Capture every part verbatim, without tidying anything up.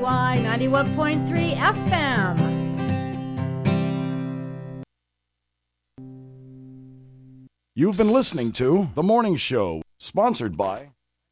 Y ninety-one point three F M. You've been listening to The Morning Show, sponsored by...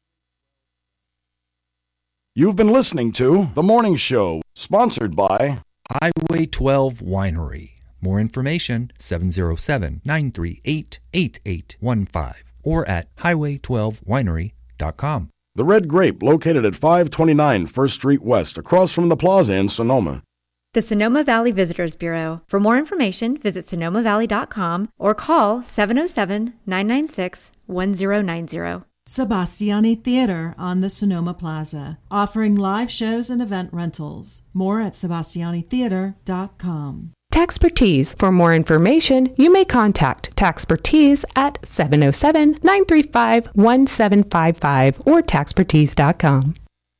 You've been listening to The Morning Show, sponsored by... Highway twelve Winery. More information, seven oh seven, nine three eight, eight eight one five or at highway twelve winery dot com. The Red Grape, located at five twenty-nine First Street West, across from the plaza in Sonoma. The Sonoma Valley Visitors Bureau. For more information, visit sonoma valley dot com or call seven oh seven, nine nine six, one oh nine oh. Sebastiani Theater on the Sonoma Plaza, offering live shows and event rentals. More at sebastiani theater dot com. Taxpertise. For more information, you may contact Taxpertise at seven oh seven, nine three five, one seven five five or taxpertise dot com.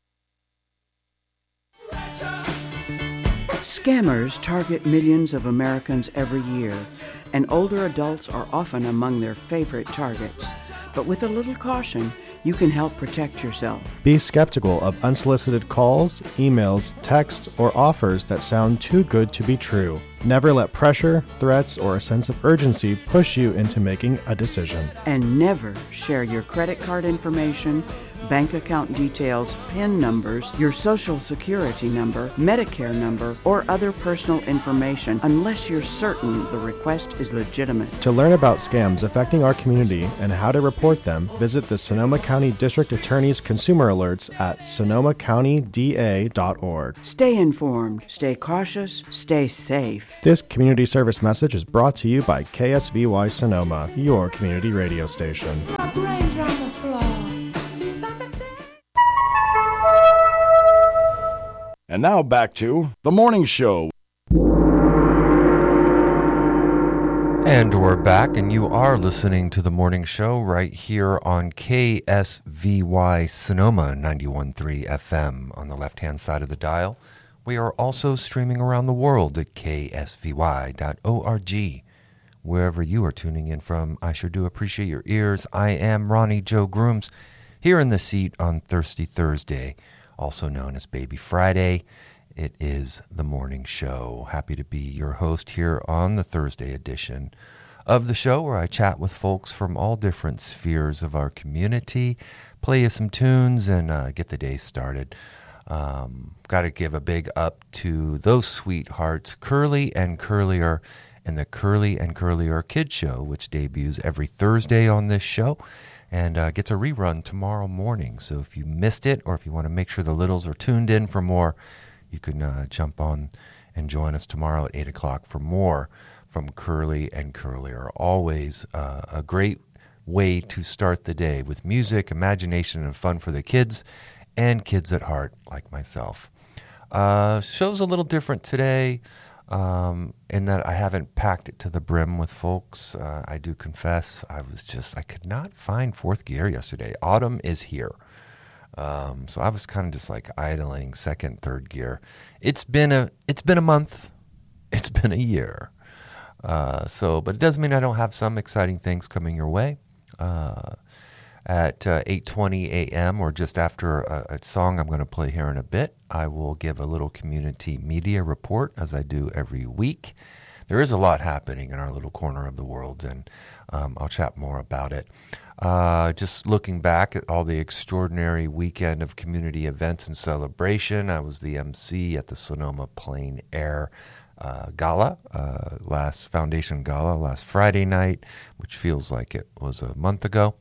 Scammers target millions of Americans every year, and older adults are often among their favorite targets. But with a little caution, you can help protect yourself. Be skeptical of unsolicited calls, emails, texts, or offers that sound too good to be true. Never let pressure, threats, or a sense of urgency push you into making a decision. And never share your credit card information, bank account details, PIN numbers, your social security number, Medicare number, or other personal information unless you're certain the request is legitimate. To learn about scams affecting our community and how to report them, visit the Sonoma County District Attorney's Consumer Alerts at sonoma county d a dot org. Stay informed, stay cautious, stay safe. This community service message is brought to you by K S V Y Sonoma, your community radio station. And now back to The Morning Show. And we're back, and you are listening to The Morning Show right here on K S V Y Sonoma ninety-one point three F M on the left-hand side of the dial. We are also streaming around the world at k s v y dot org. Wherever you are tuning in from, I sure do appreciate your ears. I am Ronnie Joe Grooms, here in the seat on Thirsty Thursday, also known as Baby Friday. It is The Morning Show. Happy to be your host here on the Thursday edition of the show, where I chat with folks from all different spheres of our community, play you some tunes, and uh, get the day started. Um, got to give a big up to those sweethearts, Curly and Curlier, and the Curly and Curlier Kids Show, which debuts every Thursday on this show and uh, gets a rerun tomorrow morning. So if you missed it, or if you want to make sure the littles are tuned in for more, you can uh, jump on and join us tomorrow at eight o'clock for more from Curly and Curlier. Always uh, a great way to start the day with music, imagination, and fun for the kids and kids at heart like myself. Uh, show's a little different today um, in that I haven't packed it to the brim with folks. Uh, I do confess I was just, I could not find fourth gear yesterday. Autumn is here. Um, so I was kind of just like idling second, third gear. It's been a, it's been a month. It's been a year. Uh, so, but it doesn't mean I don't have some exciting things coming your way. Uh, At uh, eight twenty a.m. or just after a, a song I'm going to play here in a bit, I will give a little community media report, as I do every week. There is a lot happening in our little corner of the world, and um, I'll chat more about it. Uh, just looking back at all the extraordinary weekend of community events and celebration, I was the M C at the Sonoma Plein Air uh, Gala, uh, last Foundation Gala, last Friday night, which feels like it was a month ago.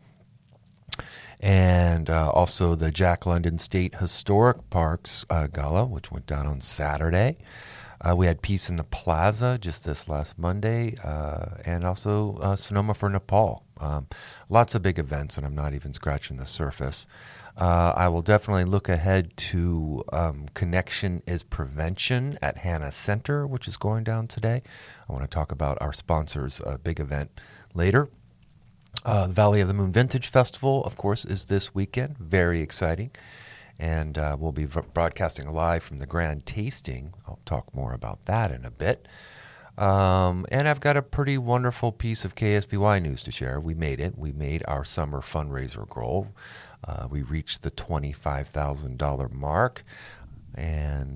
And uh, also the Jack London State Historic Parks uh, Gala, which went down on Saturday. Uh, we had Peace in the Plaza just this last Monday, uh, and also uh, Sonoma for Nepal. Um, lots of big events, and I'm not even scratching the surface. Uh, I will definitely look ahead to um, Connection is Prevention at Hannah Center, which is going down today. I want to talk about our sponsors' uh, big event later. Uh, the Valley of the Moon Vintage Festival, of course, is this weekend. Very exciting. And uh, we'll be v- broadcasting live from the Grand Tasting. I'll talk more about that in a bit. Um, and I've got a pretty wonderful piece of K S B Y news to share. We made it. We made our summer fundraiser goal. Uh, we reached the twenty-five thousand dollars mark. And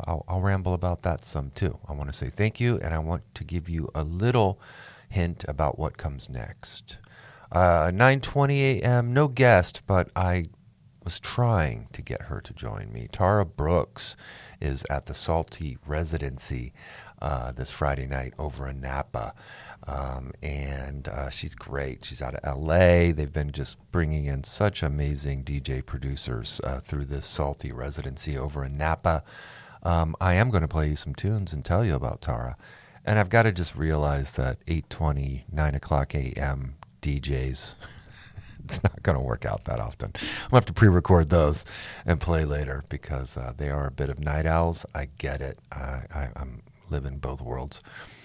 I'll, I'll ramble about that some too. I want to say thank you, and I want to give you a little hint about what comes next. Uh, nine twenty a.m., no guest, but I was trying to get her to join me. Tara Brooks is at the Salty Residency uh, this Friday night over in Napa. Um, and uh, she's great. She's out of L A. They've been just bringing in such amazing D J producers uh, through this Salty Residency over in Napa. Um, I am going to play you some tunes and tell you about Tara. And I've got to just realize that eight twenty, nine o'clock a.m. D Js, it's not going to work out that often. I'm going to have to pre-record those and play later because uh, they are a bit of night owls. I get it. I, I, I'm living both worlds.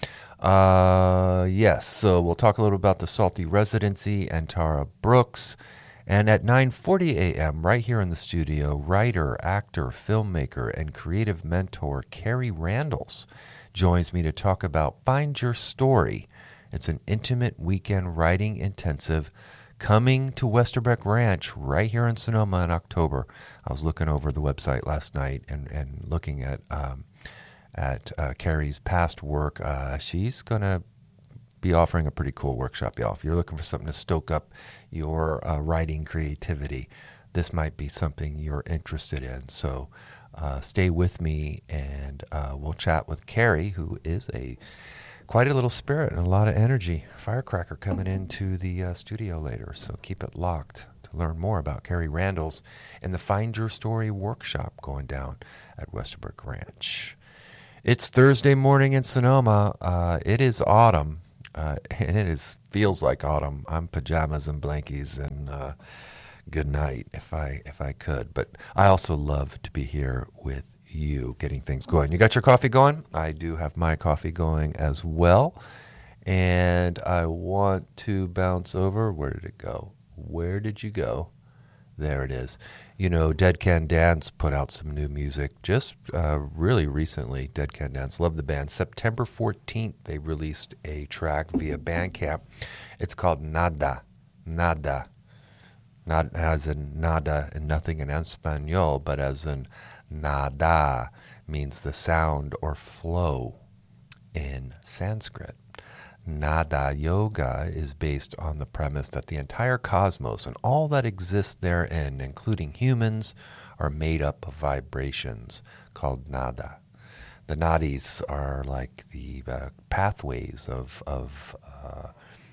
Uh, yes, so we'll talk a little about the Salty Residency and Tara Brooks. And at nine forty a.m., right here in the studio, writer, actor, filmmaker, and creative mentor Carrie Randalls joins me to talk about Find Your Story. It's an intimate weekend writing intensive coming to Westerbeck Ranch right here in Sonoma in October. I was looking over the website last night and, and looking at um, at uh, Carrie's past work. Uh, she's going to be offering a pretty cool workshop, y'all. If you're looking for something to stoke up your uh, writing creativity, this might be something you're interested in. So uh, stay with me, and uh, we'll chat with Carrie, who is a quite a little spirit and a lot of energy. Firecracker coming into the uh, studio later, so keep it locked to learn more about Carrie Randalls and the Find Your Story workshop going down at Westerbeck Ranch. It's Thursday morning in Sonoma. Uh, it is autumn, uh, and it is feels like autumn. I'm pajamas and blankies and uh, good night if I if I could. But I also love to be here with you, getting things going. You got your coffee going? I do have my coffee going as well. And I want to bounce over. Where did it go? Where did you go? There it is. You know, Dead Can Dance put out some new music just uh, really recently. Dead Can Dance, love the band. September fourteenth, they released a track via Bandcamp. It's called Nada. Nada. Not as in nada and nothing in Espanol, but as in nada means the sound or flow in Sanskrit. Nada yoga is based on the premise that the entire cosmos and all that exists therein, including humans, are made up of vibrations called nada. The nadis are like the uh, pathways of of uh,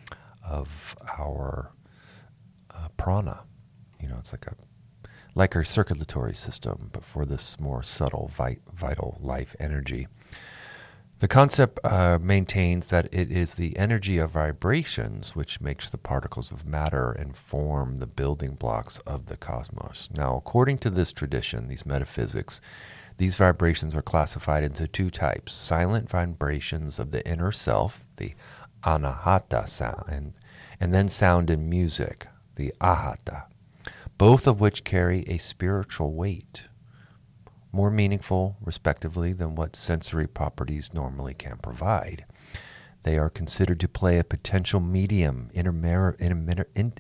of our uh, prana. You know, it's like a like our circulatory system, but for this more subtle, vit- vital life energy. The concept uh, maintains that it is the energy of vibrations which makes the particles of matter and form the building blocks of the cosmos. Now, according to this tradition, these metaphysics, these vibrations are classified into two types: silent vibrations of the inner self, the anahata sound, and, and then sound and music, the ahata, both of which carry a spiritual weight, more meaningful, respectively, than what sensory properties normally can provide. They are considered to play a potential medium, intermer- intermer- in-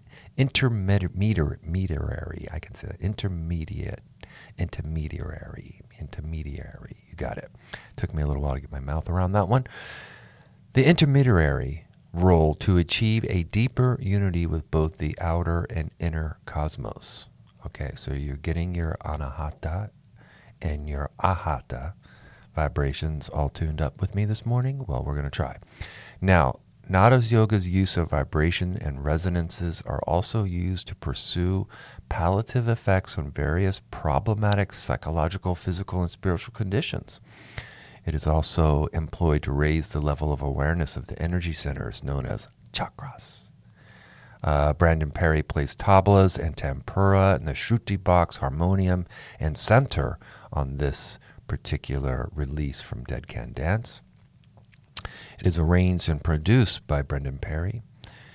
intermediary, I can say that, intermediate, intermediary, intermediary, you got it. Took me a little while to get my mouth around that one. The intermediary role to achieve a deeper unity with both the outer and inner cosmos. Okay, so you're getting your anahata and your ahata vibrations all tuned up with me this morning? Well, we're going to try. Now, Nada's yoga's use of vibration and resonances are also used to pursue palliative effects on various problematic psychological, physical, and spiritual conditions. It is also employed to raise the level of awareness of the energy centers known as chakras. Uh, Brandon Perry plays tablas and tempura and the shruti box, harmonium, and center on this particular release from Dead Can Dance. It is arranged and produced by Brendan Perry,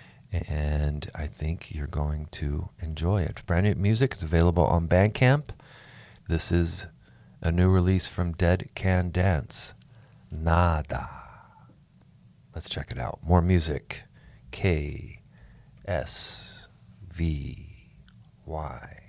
and I think you're going to enjoy it. Brand new music is available on Bandcamp. This is a new release from Dead Can Dance, Nada. Let's check it out. More music, K S V Y.